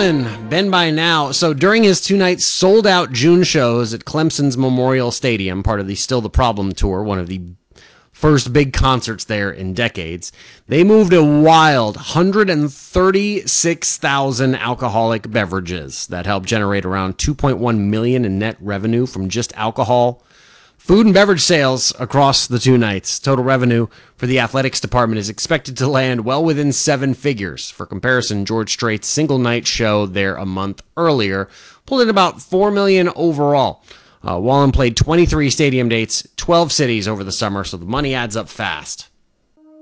Clemson, been by now. So during his 2-night sold-out June shows at Clemson's Memorial Stadium, part of the Still the Problem tour, one of the first big concerts there in decades, they moved a wild 136,000 alcoholic beverages that helped generate around $2.1 million in net revenue from just alcohol. Food and beverage sales across the 2 nights. Total revenue for the athletics department is expected to land well within 7 figures. For comparison, George Strait's single-night show there a month earlier pulled in about $4 million overall. Wallen played 23 stadium dates, 12 cities over the summer, so the money adds up fast.